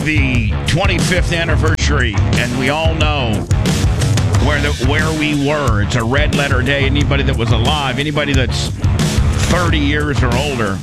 the 25th anniversary, and we all know where we were. It's a red letter day. Anybody that was alive, anybody that's 30 years or older,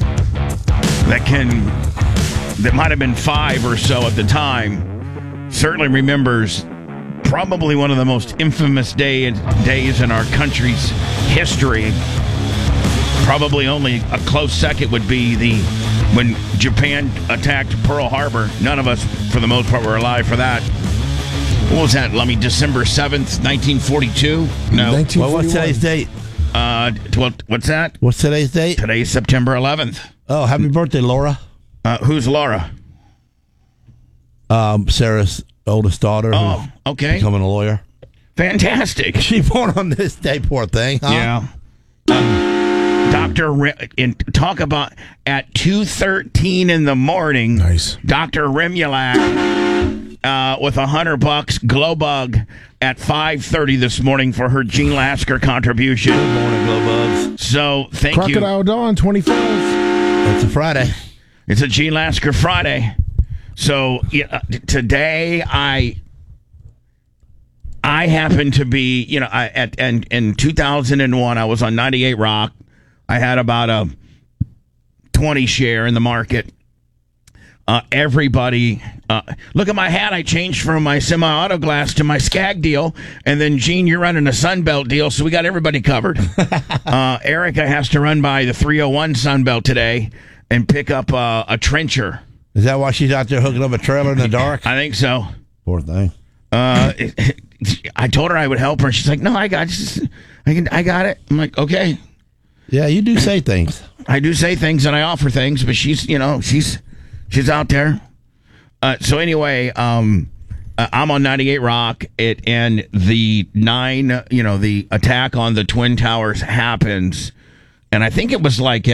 that might have been 5 or so at the time, certainly remembers probably one of the most infamous days in our country's history. Probably only a close second would be when Japan attacked Pearl Harbor. None of us, for the most part, were alive for that. What was that? December 7th, 1942? No. Well, what's today's date? What's that? What's today's date? Today's September 11th. Oh, happy birthday, Laura. Who's Laura? Sarah's oldest daughter. Oh, okay. Becoming a lawyer. Fantastic. She born on this day, poor thing. Huh? Yeah. Talk about at 2:13 in the morning. Nice. Dr. Remulak with $100 glow bug at 5:30 this morning for her Gene Lasker contribution. Good morning, glow bugs. So thank you. Crocodile Dawn 25. It's a Friday. It's a Gene Lasker Friday. So today I happen to be, in 2001 I was on 98 Rock. I had about a 20 share in the market. Everybody, look at my hat. I changed from my semi-auto glass to my Skag deal. And then, Gene, you're running a Sunbelt deal, so we got everybody covered. Erica has to run by the 301 Sunbelt today and pick up a trencher. Is that why she's out there hooking up a trailer in the dark? I think so. Poor thing. I told her I would help her. She's like, no, I got it. I'm like, okay. Yeah, you do say things. I do say things and I offer things, but she's out there. So anyway, I'm on 98 Rock. And the the attack on the Twin Towers happens. And I think it was at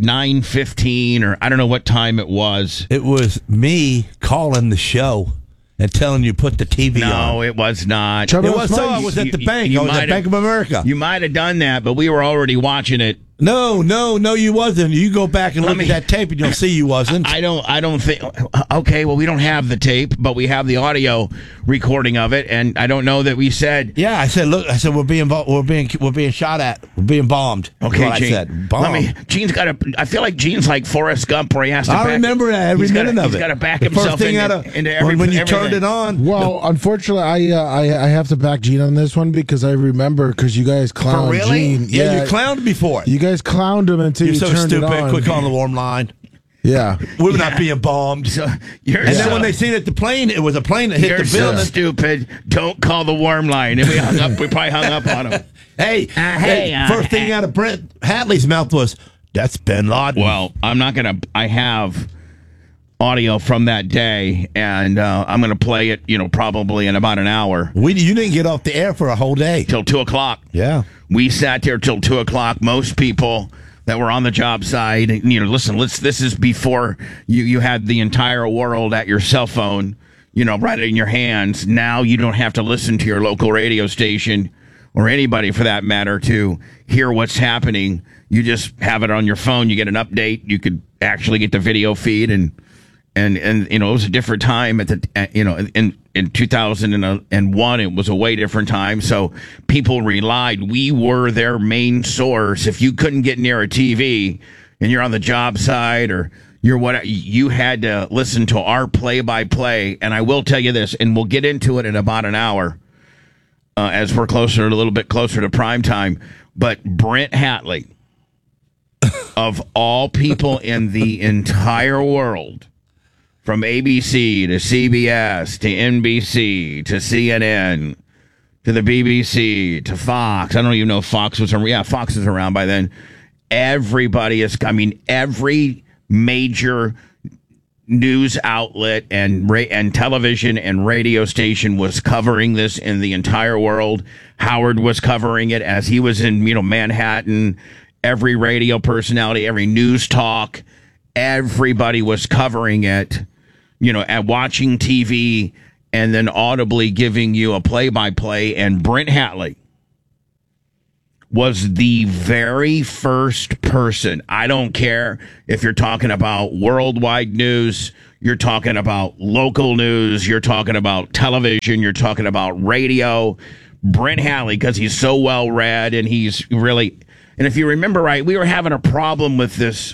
9:15 or I don't know what time it was. It was me calling the show and telling you put the TV on. No, it was not. It was at the bank. I was at Bank of America. You might have done that, but we were already watching it. No, you wasn't. You go back and look at that tape and you'll see you wasn't. I don't think. Okay, well, we don't have the tape, but we have the audio recording of it, and I don't know that we said. Yeah, I said, look, we're being shot at. We're being bombed. Okay, Gene. I said, bombed. Gene's got to. I feel like Gene's like Forrest Gump, where he has to. I remember that every minute of it. He's got to back himself into everything. When you turned it on. Well, unfortunately, I have to back Gene on this one because I remember because you guys clowned Gene. Yeah, you clowned before. You guys clowned him until you turned stupid. it on. Quick on the warm line. Yeah. We're not being bombed. Then when they seen it, it was a plane that hit the building. So stupid. Don't call the warm line. And we probably hung up on him. Hey, first thing out of Brent Hatley's mouth was, that's bin Laden. Well, I have audio from that day, and I'm going to play it, probably in about an hour. You didn't get off the air for a whole day. Till 2 o'clock. Yeah. We sat there till 2 o'clock. Most people that were on the job side, listen, this is before you had the entire world at your cell phone, right in your hands. Now you don't have to listen to your local radio station or anybody for that matter to hear what's happening. You just have it on your phone. You get an update. You could actually get the video feed and it was a different time in 2001 it was a way different time, so people relied. We were their main source. If you couldn't get near a TV and you're on the job side or you had to listen to our play-by-play. And I will tell you this, and we'll get into it in about an hour as we're a little bit closer to prime time, but Brent Hatley, of all people in the entire world, from ABC to CBS to NBC to CNN to the BBC to Fox. I don't even know if Fox was around. Yeah, Fox is around by then. Every major news outlet and television and radio station was covering this in the entire world. Howard was covering it as he was in Manhattan. Every radio personality, every news talk, everybody was covering it. At watching TV and then audibly giving you a play-by-play. And Brent Hatley was the very first person. I don't care if you're talking about worldwide news, you're talking about local news, you're talking about television, you're talking about radio. Brent Hatley, because he's so well read and he's really, and if you remember right, we were having a problem with this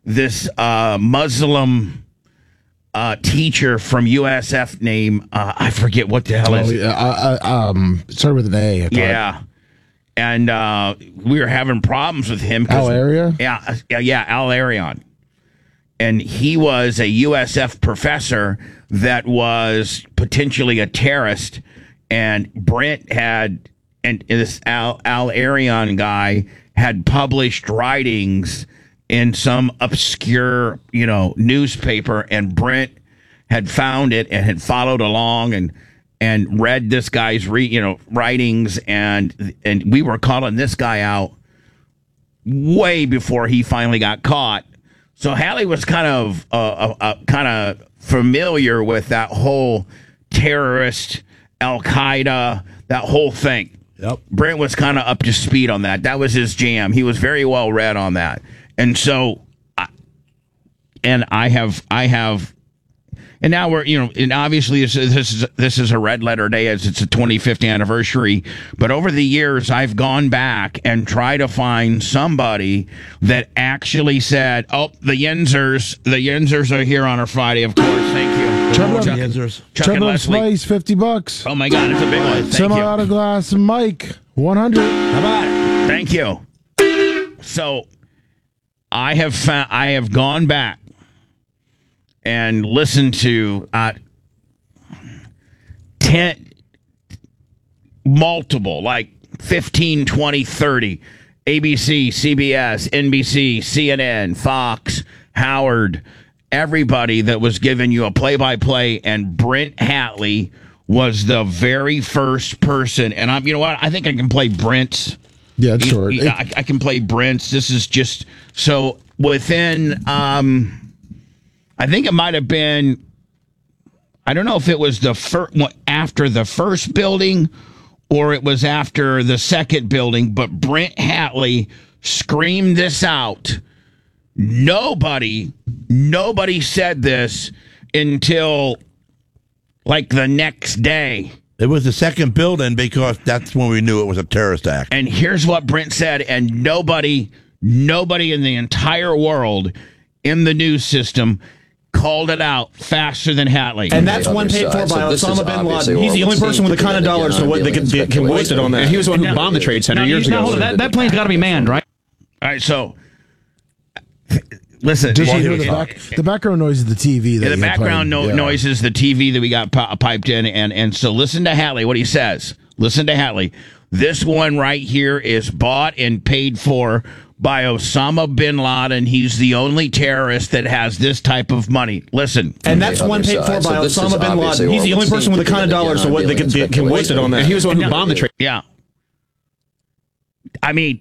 Muslim teacher from USF name, I forget what the hell is it. Started with an A. I thought. Yeah. And we were having problems with him. Al Area? Yeah, Al Arion. And he was a USF professor that was potentially a terrorist. And Brent had, and this Al Arion guy had published writings in some obscure, newspaper. And Brent had found it and had followed along and read this guy's writings, and we were calling this guy out way before he finally got caught. So Hatley was kind of familiar with that whole terrorist, Al Qaeda, that whole thing. Yep. Brent was kind of up to speed on that. That was his jam. He was very well read on that, and so, I have. And now we're, and obviously this is a red letter day as it's a 25th anniversary. But over the years, I've gone back and tried to find somebody that actually said, "Oh, the Yinzers are here on a Friday." Of course, thank you. Chuck and Leslie. Spice, $50. Oh my God, it's a big one. Thank Semi-auto you. glass, Mike, 100. How about it? Thank you. So I have gone back and listen to 10 multiple, like 15, 20, 30, ABC, CBS, NBC, CNN, Fox, Howard, everybody that was giving you a play-by-play, and Brent Hatley was the very first person. And you know what? I think I can play Brent's. Yeah, it's short. I can play Brent's. This is just so within. I think it might have been, I don't know if it was after the first building or it was after the second building, but Brent Hatley screamed this out. Nobody said this until like the next day. It was the second building because that's when we knew it was a terrorist act. And here's what Brent said, and nobody in the entire world in the news system called it out faster than Hatley. And that's one paid for by Osama bin Laden. He's the only person with the kind of dollars so what they can waste it on that. And he was the one who bombed the Trade Center years ago. That plane's got to be manned, right? All right, so listen. Just hear the background noise is the TV. The background noise is the TV that we got piped in, and so listen to Hatley, what he says. Listen to Hatley. This one right here is bought and paid for by Osama bin Laden. He's the only terrorist that has this type of money. Listen. And that's one paid for by Osama bin Laden. He's the only person with the kind of dollars so what they can waste it on that. And he was the one who bombed the Trade. Yeah. I mean,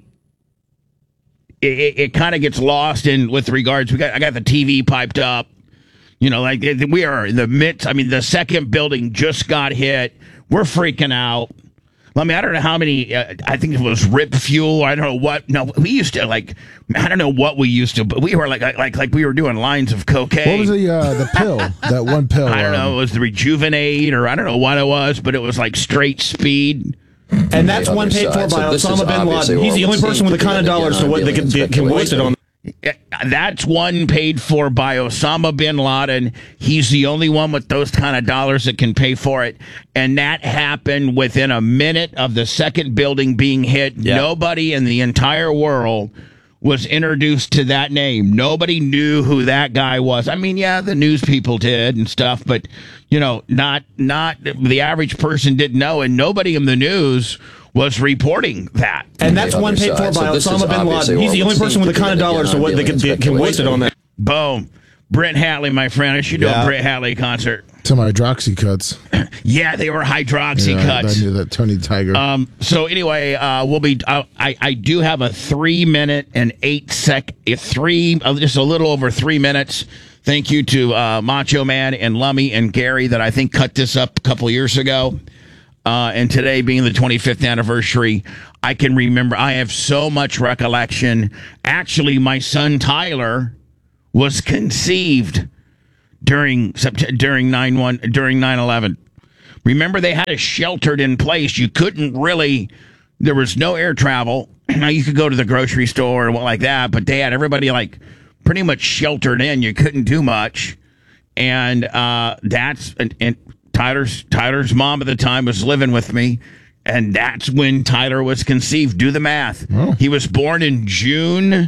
it kind of gets lost in with regards. I got the TV piped up. Like we are in the midst. I mean, the second building just got hit. We're freaking out. I mean, I don't know how many. I think it was Rip Fuel. I don't know what. No, we used to I don't know what we used to, but we were like we were doing lines of cocaine. What was the pill? That one pill. I don't know. It was the Rejuvenate, or I don't know what it was, but it was like straight speed. And that's one paid for by Osama bin Laden. He's the only person with the kind of dollars so what they can waste it on. That's one paid for by Osama bin Laden. He's the only one with those kind of dollars that can pay for it. And that happened within a minute of the second building being hit. Yep. Nobody in the entire world was introduced to that name. Nobody knew who that guy was. I mean, yeah, the news people did and stuff, but not the average person didn't know, and nobody in the news was reporting that. And that's one paid for by Osama bin Laden. He's the only person with the kind of dollars so what they can waste it on that. Boom. Brent Hatley, my friend. I should do a Brent Hatley concert. Some hydroxy cuts. Yeah, they were hydroxy cuts. I knew that, Tony Tiger. So anyway, we'll be. I do have a 3 minute and 8 sec. Just a little over 3 minutes. Thank you to Macho Man and Lummy and Gary that I think cut this up a couple years ago. And today being the 25th anniversary, I can remember, I have so much recollection. Actually, my son Tyler was conceived during 9/11. Remember, they had us sheltered in place. You couldn't really, there was no air travel. Now, you could go to the grocery store and what like that, but they had everybody like pretty much sheltered in. You couldn't do much. And that's, and Tyler's mom at the time was living with me. And that's when Tyler was conceived. Do the math. Oh. He was born in June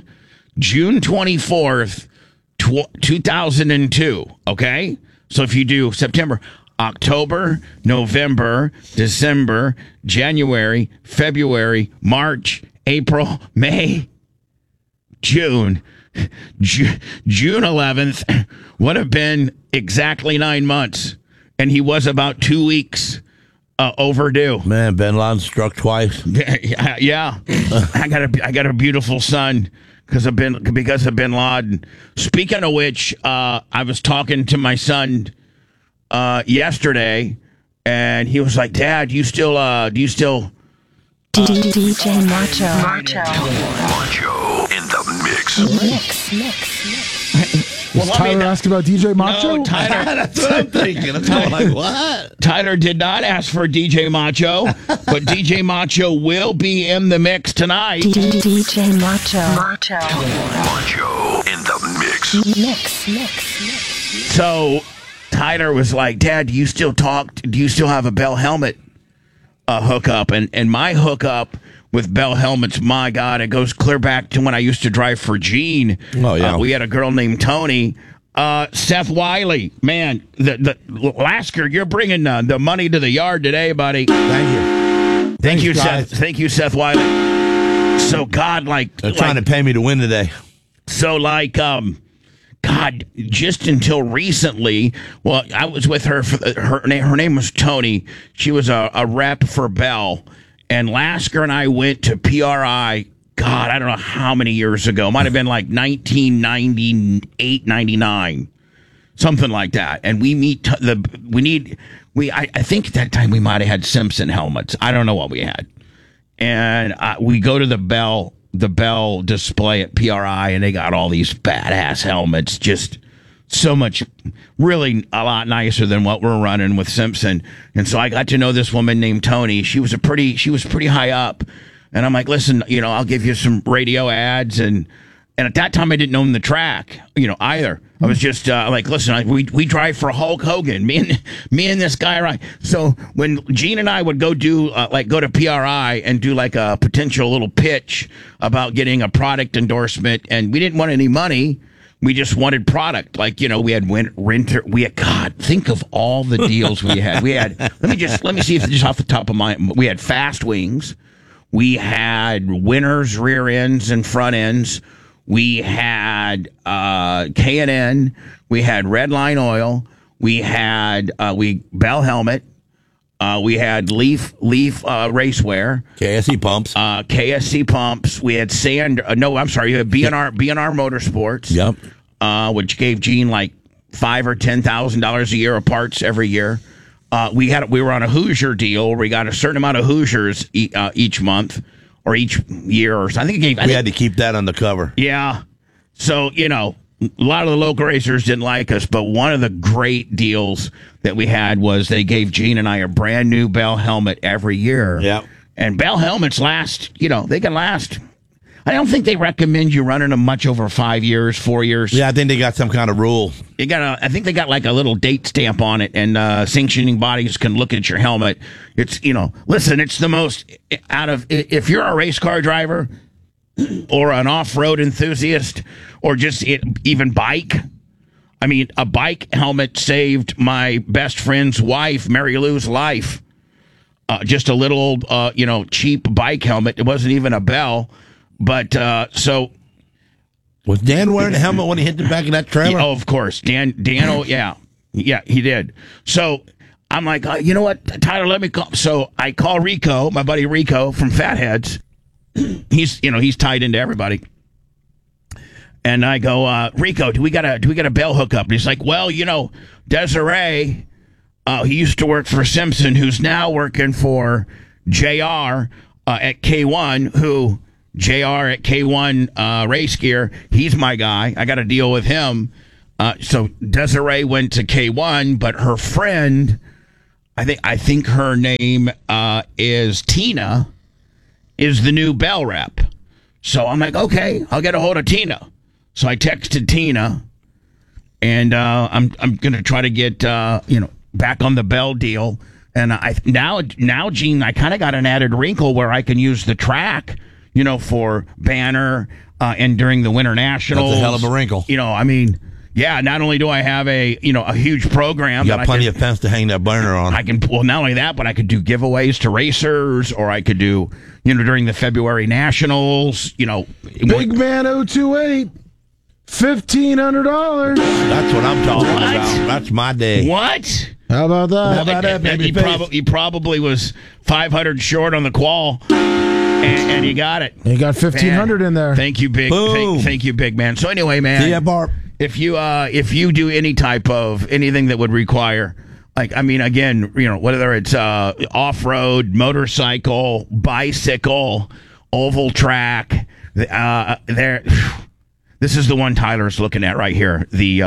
24th, 2002. Okay? So if you do September, October, November, December, January, February, March, April, May, June 11th would have been exactly 9 months. And he was about 2 weeks overdue. Man, Bin Laden struck twice. Yeah. I got a beautiful son because of Bin Laden. Speaking of which, I was talking to my son yesterday, and he was like, "Dad, do you still DJ Macho in the mix. Was Tyler asking about DJ Macho? No, Tyler. That's what I'm thinking. I'm like, what? Tyler did not ask for DJ Macho, but DJ Macho will be in the mix tonight. DJ Macho In the mix. So Tyler was like, "Dad, do you still have a Bell helmet hookup?" And my hookup with Bell helmets, my God, it goes clear back to when I used to drive for Gene. Oh, yeah. We had a girl named Tony. Seth Wiley, man, the Lasker, you're bringing the money to the yard today, buddy. Thank you, Seth. Thank you, Seth Wiley. So, God, they're trying to pay me to win today. So, God, just until recently, well, I was with her. Her name was Tony. She was a rep for Bell. And Lasker and I went to PRI, God, I don't know how many years ago. Might have been like 1998, 99, something like that. And we I think at that time we might have had Simpson helmets. I don't know what we had. And we go to the Bell display at PRI, and they got all these badass helmets, just so much, really a lot nicer than what we're running with Simpson. And so I got to know this woman named Tony. She was pretty high up. And I'm like, "Listen, I'll give you some radio ads." And at that time I didn't own the track, either. I was just like, "Listen, we drive for Hulk Hogan. Me and this guy, right?" So when Gene and I would go go to PRI and do like a potential little pitch about getting a product endorsement, and we didn't want any money. We just wanted product. We had renter. God, think of all the deals we had. We had, let me see if just off the top of my, we had Fast Wings. We had Winners rear ends and front ends. We had K&N. We had Redline Oil. We had Bell Helmet. We had Leaf Racewear. KSC Pumps. KSC Pumps. We had you had B&R Motorsports. Yep. Which gave Gene like $5,000 or $10,000 a year of parts every year. We were on a Hoosier deal where we got a certain amount of Hoosiers each month or each year, or something. We had to keep that on the cover. Yeah. So, a lot of the local racers didn't like us, but one of the great deals that we had was they gave Gene and I a brand new Bell helmet every year. Yeah. And Bell helmets last, they can last. I don't think they recommend you running them much over 5 years, 4 years. Yeah, I think they got some kind of rule. I think they got like a little date stamp on it, and sanctioning bodies can look at your helmet. It's, listen, it's the most if you're a race car driver or an off-road enthusiast or just even bike. I mean, a bike helmet saved my best friend's wife, Mary Lou's life. Just a little old, cheap bike helmet. It wasn't even a Bell. But so was Dan wearing a helmet when he hit the back of that trailer? Oh, of course, Dan. Oh, yeah, he did. So I'm like, you know what, Tyler, let me call. So I call Rico, my buddy Rico from Fatheads. He's tied into everybody. And I go, Rico, do we got a Bell hookup? And he's like, well, Desiree He used to work for Simpson, who's now working for JR at K1, who JR at K1 Race Gear, he's my guy. I got to deal with him. So Desiree went to K1, but her friend, I think her name is Tina, is the new Bell rep. So I'm like, okay, I'll get a hold of Tina. So I texted Tina, and I'm going to try to get back on the Bell deal. And now, Gene, I kind of got an added wrinkle where I can use the track, for Banner and during the Winter Nationals. That's a hell of a wrinkle. Yeah, not only do I have a huge program, you got plenty of fence to hang that banner on. I can, well, not only that, but I could do giveaways to racers, or I could do, during the February Nationals, Big Man 028, $1,500. That's what I'm talking about. That's my day. What? How about that? How about that, baby? He probably was 500 short on the qual, and you got it. You got 1,500 in there. Thank you, big. Thank you, big man. So anyway, man. See ya, Barb. If you do any type of anything that would require, again, whether it's off-road, motorcycle, bicycle, oval track, this is the one Tyler's looking at right here. The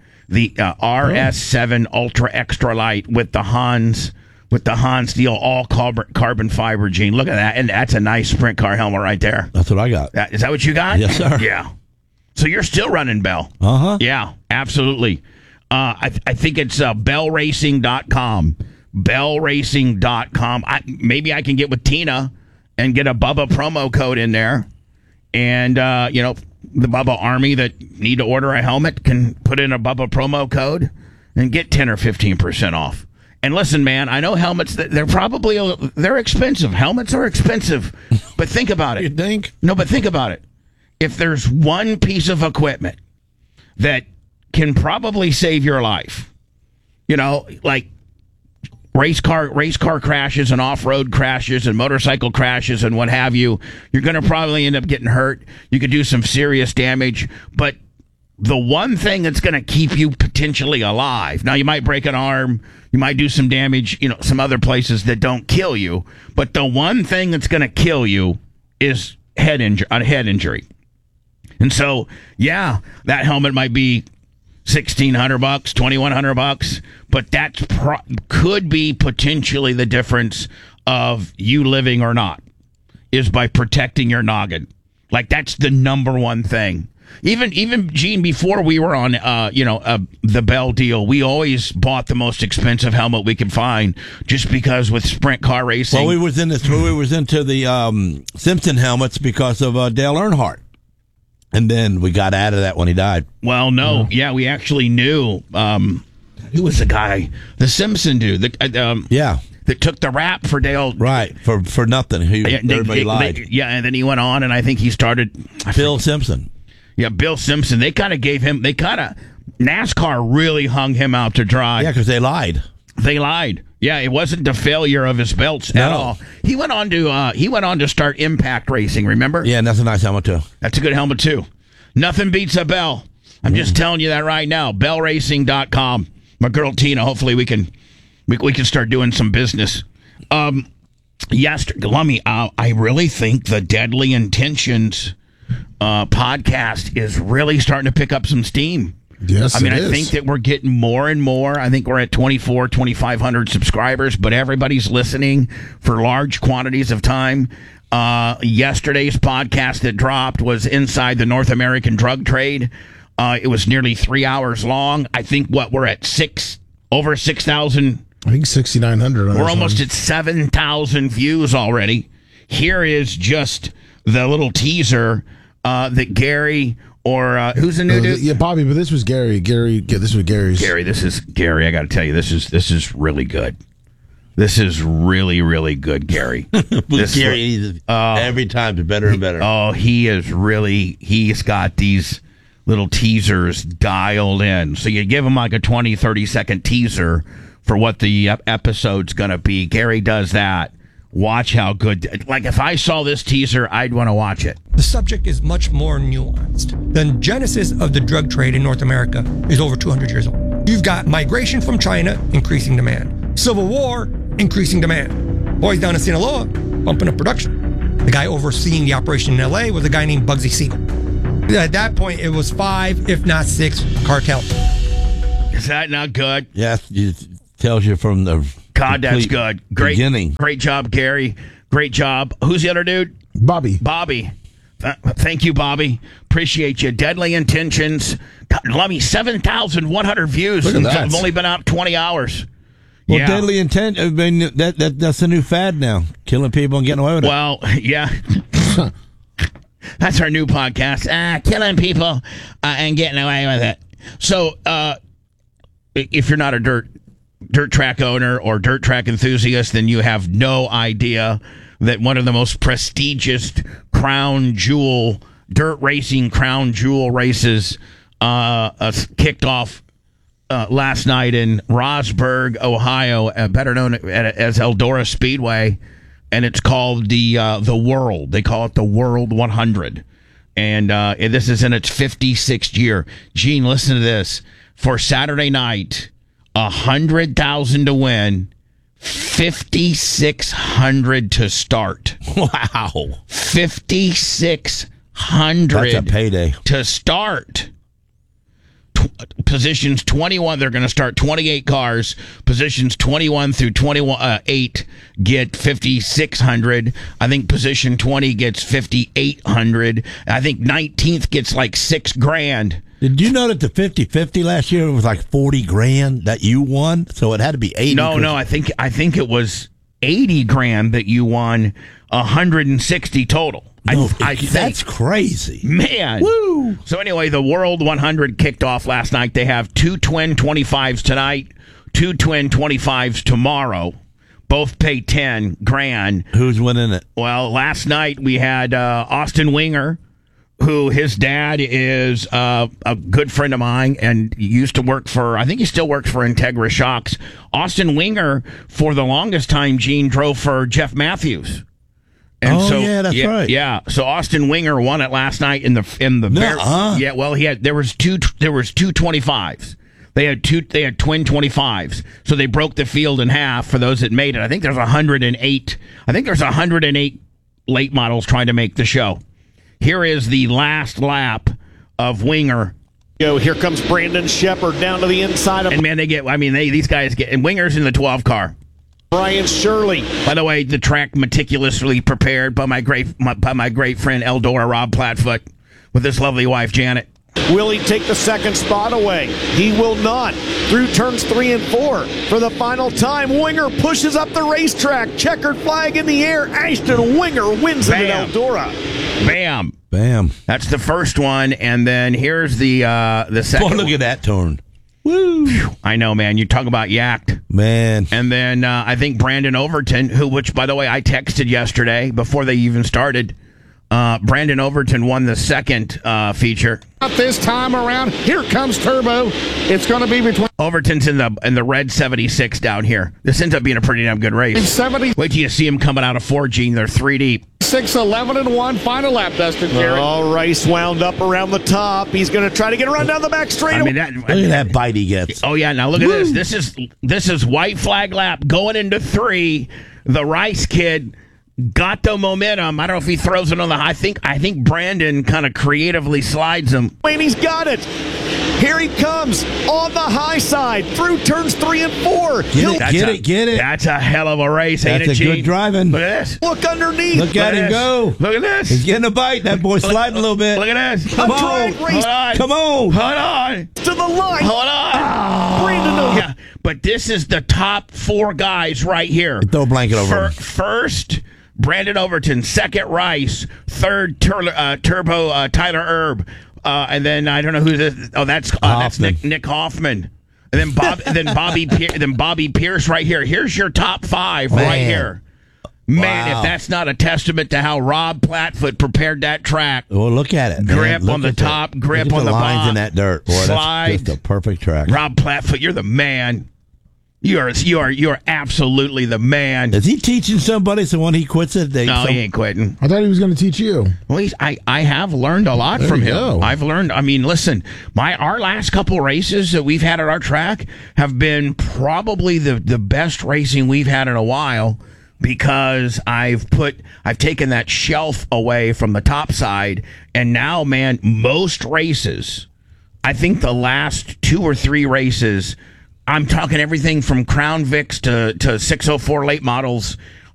RS7 Ultra Extra Light with the Hans Steel all carbon fiber, Gene. Look at that, and that's a nice sprint car helmet right there. That's what I got. Is that what you got? Yes, sir. Yeah. So you're still running Bell. Uh-huh. Yeah, absolutely. I think it's bellracing.com. Bellracing.com. Maybe I can get with Tina and get a Bubba promo code in there. And, the Bubba Army that need to order a helmet can put in a Bubba promo code and get 10 or 15% off. And listen, man, I know helmets, they're expensive. Helmets are expensive. But think about it. You think? No, but think about it. If there's one piece of equipment that can probably save your life, like race car crashes and off-road crashes and motorcycle crashes and what have you, you're going to probably end up getting hurt. You could do some serious damage, but the one thing that's going to keep you potentially alive, now you might break an arm, you might do some damage, some other places that don't kill you, but the one thing that's going to kill you is a head injury. And so, yeah, that helmet might be $1,600, $2,100, but that could be potentially the difference of you living or not, is by protecting your noggin. Like, that's the number one thing. Even Gene, before we were on, the Bell deal, we always bought the most expensive helmet we could find, just because with sprint car racing. Well, we was into the Simpson helmets because of Dale Earnhardt. And then we got out of that when he died. Well, no. Yeah, we actually knew. Who was the guy? The Simpson dude. That took the rap for Dale. Right, for nothing. Everybody lied. And then he went on, and I think he started. Bill Simpson. Yeah, Bill Simpson. NASCAR really hung him out to dry. Yeah, because they lied. They lied. Yeah, it wasn't the failure of his belts at all. He went on to start Impact Racing, remember? Yeah, and that's a nice helmet too. That's a good helmet too. Nothing beats a Bell. I'm just telling you that right now. Bellracing.com. My girl Tina, hopefully we can start doing some business. Lummy, I really think the Deadly Intentions podcast is really starting to pick up some steam. Yes, I think that we're getting more and more. I think we're at 2,500 subscribers, but everybody's listening for large quantities of time. Yesterday's podcast that dropped was Inside the North American Drug Trade. It was nearly 3 hours long. I think we're at over 6,000. I think 6,900. We're almost at 7,000 views already. Here is just the little teaser that Gary, or who's the new dude? Yeah, Bobby, but this was Gary. This was Gary's. This is Gary. I got to tell you, this is really good. This is really, really good, Gary. Gary, every time it's better and better. Oh, he's got these little teasers dialed in. So you give him like a 20, 30-second teaser for what the episode's going to be. Gary does that. Watch how good. Like, if I saw this teaser, I'd want to watch it. The subject is much more nuanced. The genesis of the drug trade in North America is over 200 years old. You've got migration from China, increasing demand. Civil War, increasing demand. Boys down in Sinaloa, bumping up production. The guy overseeing the operation in LA was a guy named Bugsy Siegel. At that point, it was 5, if not 6, cartels. Is that not good? Yes, it tells you from the God, that's good. Great beginning. Great job, Gary. Great job. Who's the other dude? Bobby. Thank you, Bobby. Appreciate you. Deadly Intentions. God, love me. 7,100 views. Look at that. I've only been out 20 hours. Well, Yeah. Deadly Intent, I mean, that's a new fad now. Killing people and getting away with it. Well, yeah. That's our new podcast. Killing people and getting away with it. So, if you're not a dirt track owner or dirt track enthusiast, then you have no idea that one of the most prestigious dirt racing crown jewel races kicked off last night in Rosberg, Ohio, better known as Eldora Speedway, and it's called the World. They call it the World 100, and this is in its 56th year. Gene, listen to this. For Saturday night, $100,000 to win, $5,600 to start. Wow. $5,600. That's a payday. To start. Positions 21, they're going to start 28 cars. Positions 21 through 8 get $5,600. I think position 20 gets $5,800. I think 19th gets like $6,000. Did you know that the 50-50 last year was like $40,000 that you won? So it had to be 80. No, I think it was $80,000 that you won, 160 total. No, I think that's crazy. Man. Woo! So anyway, the World 100 kicked off last night. They have 2 twin 25s tonight, 2 twin 25s tomorrow. Both pay $10,000. Who's winning it? Well, last night we had Austin Winger, who his dad is a good friend of mine and used to work for, I think he still works for Integra Shocks. Austin Winger, for the longest time, Gene, drove for Jeff Matthews. And yeah, that's right. Yeah, so Austin Winger won it last night in the yeah. Well, there was two 25s. They had twin 25s. So they broke the field in half for those that made it. I think there's 108. I think there's 108 late models trying to make the show. Here is the last lap of Winger. Here comes Brandon Shepard down to the inside of. And man, these guys get, and Winger's in the 12 car. Brian Shirley. By the way, the track meticulously prepared by my great friend Eldora Rob Plattfoot with his lovely wife Janet. Will he take the second spot away? He will not. Through turns 3 and 4 for the final time. Winger pushes up the racetrack. Checkered flag in the air. Ashton Winger wins it at Eldora. Bam. Bam. That's the first one, and then here's the second. Oh, look at that turn. Woo! I know, man. You talk about yacked. Man. And then I think Brandon Overton, which, by the way, I texted yesterday before they even started. Brandon Overton won the second feature. This time around, here comes Turbo. It's going to be between Overton's in the red 76 down here. This ends up being a pretty damn good race. 70. Wait till you see him coming out of 4 Gene. They're 3 deep. 6-11 and 1 final lap, Dustin Garrett. Oh, Rice wound up around the top. He's going to try to get a run down the back straight. Look at that bite he gets. Oh yeah, now look at this. This is white flag lap going into 3. The Rice kid got the momentum. I don't know if he throws it on the. I think Brandon kind of creatively slides him. And he's got it. Here he comes on the high side through turns 3 and 4. Get it. That's a hell of a race. That's ain't it, a Gene? good driving. Look at this. Look underneath. Look at him go. Look at this. He's getting a bite. That boy's sliding a little bit. Look at this. Come A on. drag race. Hold on. Come on. Hold on. To the line. Hold on. Brandon Overton. Yeah, but this is the top 4 guys right here. Throw a blanket over him. First, Brandon Overton. Second, Rice. Third, Turbo Tyler Erb. And then I don't know who this. Oh, that's Nick Hoffman. And then Bobby Pierce right here. Here's your top 5 right here. Man, Wow. if that's not a testament to how Rob Plattfoot prepared that track. Well, look at it. Man. Grip Look on the at top, that. grip Look at on the lines bottom. in that dirt. Boy, Slide. that's just a perfect track. Rob Plattfoot, you're the man. You are absolutely the man. Is he teaching somebody so when he quits it, No, he ain't quitting. I thought he was going to teach you. Well, I have learned a lot There from you him. go. I've learned. I mean, listen, our last couple races that we've had at our track have been probably the best racing we've had in a while, because I've taken that shelf away from the top side, and now, man, most races, I think the last 2 or 3 races, I'm talking everything from Crown Vics to 604 late models.